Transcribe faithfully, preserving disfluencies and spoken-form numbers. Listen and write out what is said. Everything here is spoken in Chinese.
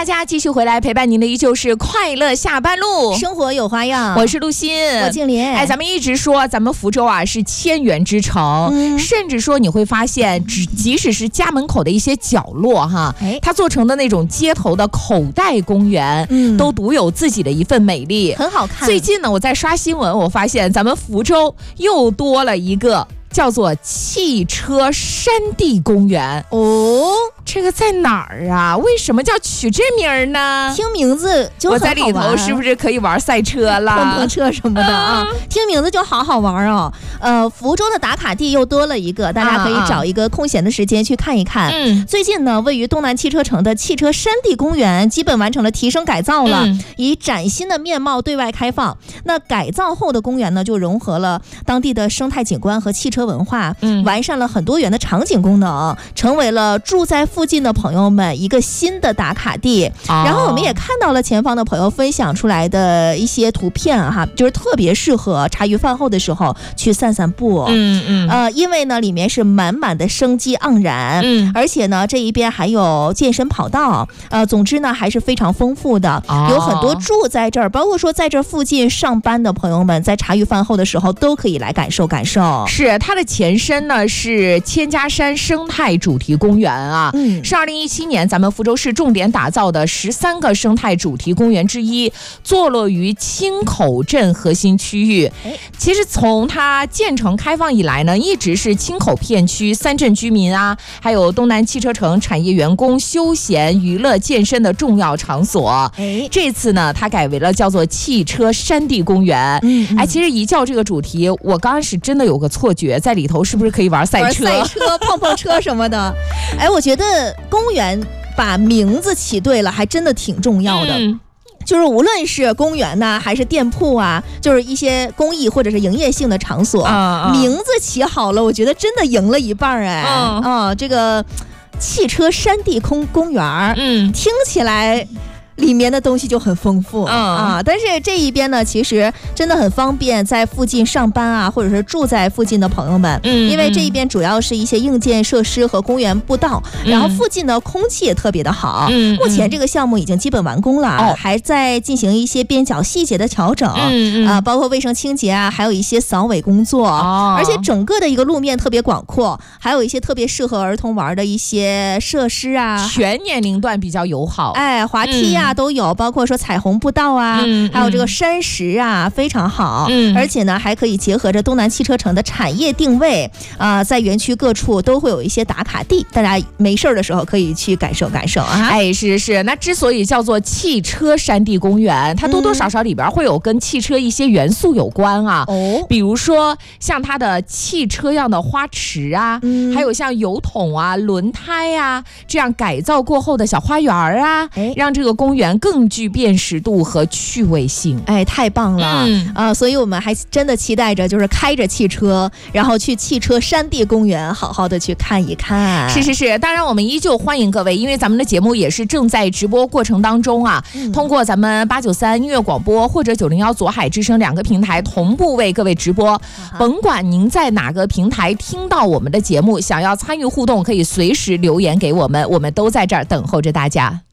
家继续回来陪伴您的依旧是快乐下班路， 生活有花样。 我是陆欣， 我静莲。 哎，咱们一直说咱们福州啊是千园之城，嗯、甚至说你会发现，只即使是家门口的一些角落哈，哎、它做成的那种街头的口袋公园，嗯、都独有自己的一份美丽， 很好看。 最近呢，我在刷新闻，我发现咱们福州又多了一个叫做汽车山地公园哦。 这个在哪儿啊？为什么叫取这名儿呢？ 听名字就很好玩。 我在里头是不是可以玩赛车啦、 碰碰车什么的啊？听名字就好好玩哦。呃，福州的打卡地又多了一个，大家可以找一个空闲的时间去看一看。嗯，最近呢，位于东南汽车城的汽车山地公园基本完成了提升改造了，嗯、以崭新的面貌对外开放。那改造后的公园呢，就融合了当地的生态景观和汽车文化，嗯、完善了很多元的场景功能，成为了住在附近的朋友们一个新的打卡地。哦、然后我们也看到了前方的朋友分享出来的一些图片哈，就是特别适合茶余饭后的时候去散散步。嗯嗯。呃，因为呢里面是满满的生机盎然，嗯，而且呢这一边还有健身跑道，呃，总之呢还是非常丰富的，哦、有很多住在这儿，包括说在这附近上班的朋友们，在茶余饭后的时候都可以来感受感受。 是它的前身呢是千家山生态主题公园啊，嗯，是二零一七年咱们福州市重点打造的十三个生态主题公园之一，坐落于青口镇核心区域。其实从它建成开放以来呢，一直是青口片区三镇居民啊，还有东南汽车城产业员工休闲娱乐健身的重要场所。这次呢，它改为了叫做汽车山地公园。嗯嗯哎，其实一叫这个主题，我刚开始真的有个错觉，在里头是不是可以玩赛车、 玩赛车、碰碰车什么的？哎，我觉得公园把名字起对了，还真的挺重要的。嗯，就是无论是公园呐、啊，还是店铺啊，就是一些公益或者是营业性的场所，嗯、名字起好了，我觉得真的赢了一半哎。嗯，嗯这个汽车山地公公园，嗯，听起来里面的东西就很丰富、嗯、啊，但是这一边呢，其实真的很方便，在附近上班啊，或者是住在附近的朋友们，嗯，因为这一边主要是一些硬件设施和公园步道，嗯、然后附近的空气也特别的好。嗯，目前这个项目已经基本完工了，嗯、还在进行一些边角细节的调整，嗯啊，包括卫生清洁啊，还有一些扫尾工作，哦、而且整个的一个路面特别广阔，还有一些特别适合儿童玩的一些设施啊， 全年龄段比较友好， 哎，滑梯啊。嗯都有，包括说彩虹步道啊，嗯、还有这个山石啊，非常好。嗯，而且呢，还可以结合着东南汽车城的产业定位啊、呃，在园区各处都会有一些打卡地，大家没事的时候可以去感受感受啊。 哎，是是，那之所以叫做汽车山地公园，它多多少少里边会有跟汽车一些元素有关啊。哦，比如说像它的汽车样的花池啊，嗯、还有像油桶啊、轮胎啊这样改造过后的小花园啊，哎、让这个公园更具辨识度和趣味性。 哎，太棒了、嗯、啊！所以我们还真的期待着，就是开着汽车，然后去汽车山地公园好好的去看一看。 是是是，当然我们依旧欢迎各位，因为咱们的节目也是正在直播过程当中啊，嗯、通过咱们八九三音乐广播或者九零幺左海之声两个平台同步为各位直播。啊、甭管您在哪个平台听到我们的节目，想要参与互动，可以随时留言给我们，我们都在这儿等候着大家。